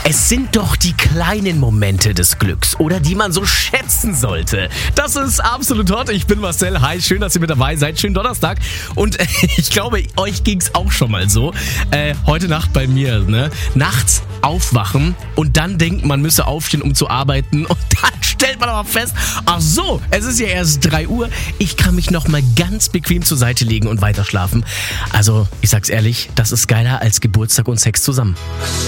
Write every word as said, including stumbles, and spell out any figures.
Es sind doch die kleinen Momente des Glücks, oder die man so schätzen sollte. Das ist absolut hot. Ich bin Marcel. Hi, schön, dass ihr mit dabei seid. Schönen Donnerstag. Und äh, ich glaube, euch ging's auch schon mal so. Äh, heute Nacht bei mir, ne? Nachts aufwachen und dann denkt, man müsse aufstehen, um zu arbeiten. Und dann stellt man aber fest, ach so, es ist ja erst drei Uhr. Ich kann mich noch mal ganz bequem zur Seite legen und weiter schlafen. Also, ich sag's ehrlich, das ist geiler als Geburtstag und Sex zusammen.